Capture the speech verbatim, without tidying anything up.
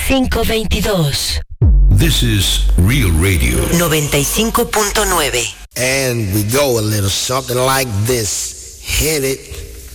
cinco veintidós. This is Real Radio. noventa y cinco punto nueve. And we go a little something like this. Hit it.